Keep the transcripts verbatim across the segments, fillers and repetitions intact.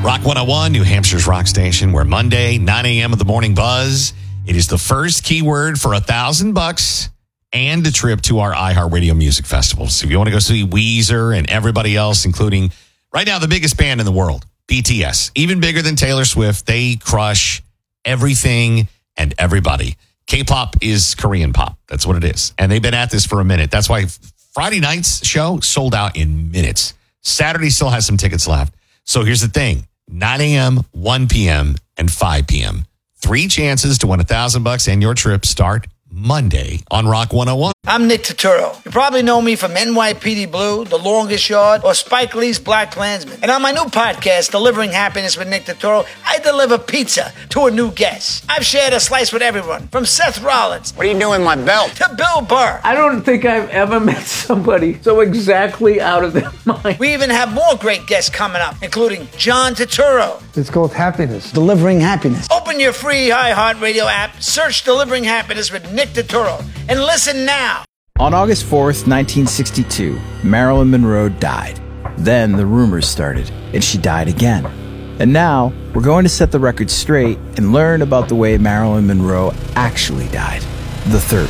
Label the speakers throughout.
Speaker 1: Rock one oh one, New Hampshire's rock station, where Monday, nine a.m. of the morning buzz. It is the first keyword for a thousand bucks and a trip to our iHeartRadio Music Festival. So if you want to go see Weezer and everybody else, including right now the biggest band in the world, B T S, even bigger than Taylor Swift, they crush everything and everybody. K-pop is Korean pop. That's what it is. And they've been at this for a minute. That's why Friday night's show sold out in minutes. Saturday still has some tickets left. So here's the thing. nine a.m., one p.m., and five p.m. Three chances to win a thousand bucks and your trip start Monday on Rock one oh one.
Speaker 2: I'm Nick Turturro. You probably know me from N Y P D Blue, The Longest Yard, or Spike Lee's Black Klansman. And on my new podcast, Delivering Happiness with Nick Turturro, I deliver pizza to a new guest. I've shared a slice with everyone, from Seth Rollins.
Speaker 3: What are you doing, my belt?
Speaker 2: To Bill Burr.
Speaker 4: I don't think I've ever met somebody so exactly out of their mind.
Speaker 2: We even have more great guests coming up, including John Turturro.
Speaker 5: It's called Happiness.
Speaker 6: Delivering Happiness.
Speaker 2: Open your free iHeartRadio app, search Delivering Happiness with Nick Turturro, and listen now.
Speaker 7: On August fourth, nineteen sixty-two, Marilyn Monroe died. Then the rumors started, and she died again. And now, we're going to set the record straight and learn about the way Marilyn Monroe actually died, the third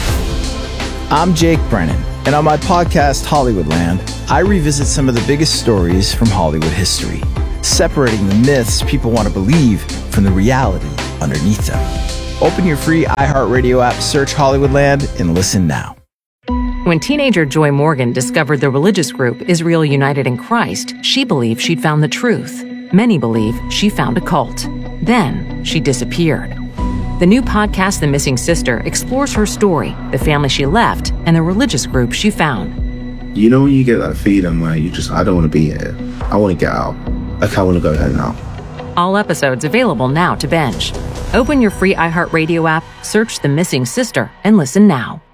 Speaker 7: way. I'm Jake Brennan, and on my podcast, Hollywoodland, I revisit some of the biggest stories from Hollywood history, separating the myths people want to believe from the reality underneath them. Open your free iHeartRadio app, search Hollywoodland, and listen now.
Speaker 8: When teenager Joy Morgan discovered the religious group Israel United in Christ, she believed she'd found the truth. Many believe she found a cult. Then she disappeared. The new podcast, The Missing Sister, explores her story, the family she left, and the religious group she found.
Speaker 9: You know when you get that feeling where you just, I don't want to be here. I want to get out. Like, I want to go home now.
Speaker 8: All episodes available now to binge. Open your free iHeartRadio app, search The Missing Sister, and listen now.